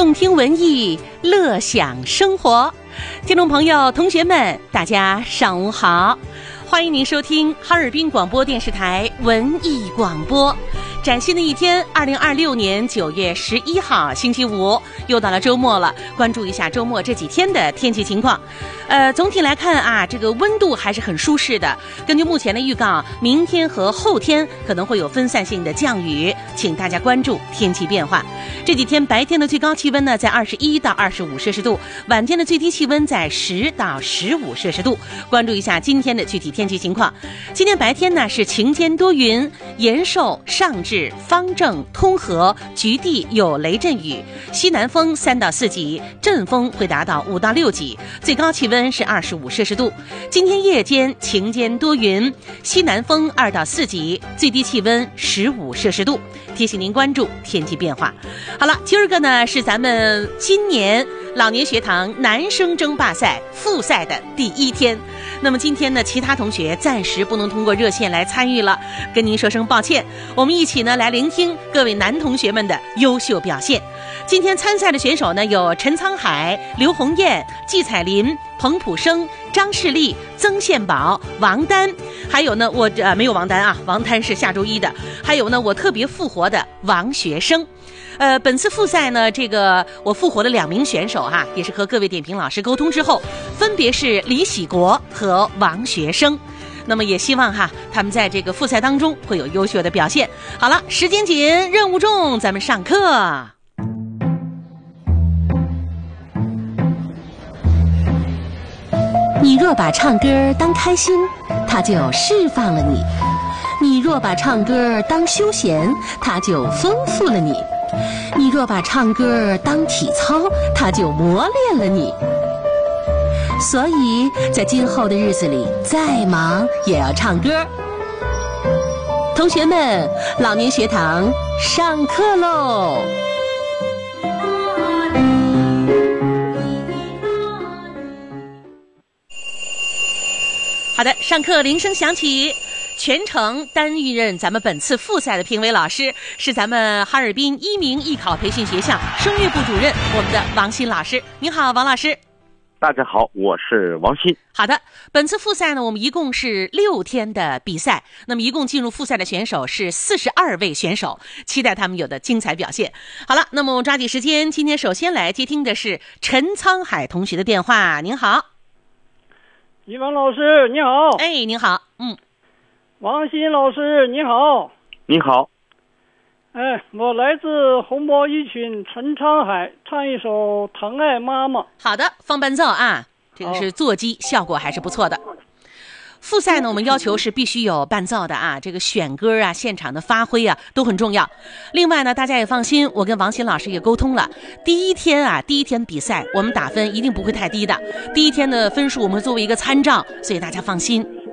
动听文艺，乐享生活。听众朋友、同学们，大家上午好，欢迎您收听哈尔滨广播电视台文艺广播。崭新的一天，2026年9月11号星期五，又到了周末了。关注一下周末这几天的天气情况。总体来看啊，这个温度还是很舒适的。根据目前的预告，明天和后天可能会有分散性的降雨，请大家关注天气变化。这几天白天的最高气温呢在21到25摄氏度，晚间的最低气温在10到15摄氏度。关注一下今天的具体天气情况。今天白天呢是晴间多云，延寿、上至方正、通河、菊地有雷阵雨，西南风3到4级，阵风会达到5到6级，最高气温是25摄氏度。今天夜间晴间多云，西南风2到4级，最低气温15摄氏度。提醒您关注天气变化。好了，今儿个呢是咱们今年老年学堂男生争霸赛复赛的第1天。那么今天呢，其他同学暂时不能通过热线来参与了，跟您说声抱歉。我们一起呢来聆听各位男同学们的优秀表现。今天参赛的选手呢有陈沧海、刘红艳、季彩林、彭普生、张世丽、曾宪宝、王丹，还有呢没有王丹啊，王丹是下周一的，还有呢我特别复活的王学生。本次复赛呢，这个我复活了2名选手哈，也是和各位点评老师沟通之后，分别是李喜国和王学生。那么也希望哈，他们在这个复赛当中会有优秀的表现。好了，时间紧，任务重，咱们上课。你若把唱歌当开心，它就释放了你；你若把唱歌当休闲，它就丰富了你；你若把唱歌当体操，它就磨练了你。所以在今后的日子里，再忙也要唱歌。同学们，老年学堂上课喽！好的，上课铃声响起，全程担任咱们本次复赛的评委老师是咱们哈尔滨一鸣艺考培训学校声乐部主任，我们的王鑫老师。您好，王老师。 大家好，我是王鑫。 好的，本次复赛呢，我们一共是6天的比赛，那么一共进入复赛的选手是42位选手，期待他们有的精彩表现。好了，那么我们抓紧时间，今天首先来接听的是陈沧海同学的电话。您好。 一凡老师你好。 哎，您好。 王鑫老师你好。 你好。 我来自红包一群陈沧海，唱一首《疼爱妈妈》。 好的，放伴奏啊，这个是座机，效果还是不错的。复赛呢，我们要求是必须有伴奏的啊，这个选歌啊、现场的发挥啊都很重要。另外呢，大家也放心，我跟王鑫老师也沟通了，第一天比赛我们打分一定不会太低的，第1天的分数我们作为一个参照，所以大家放心。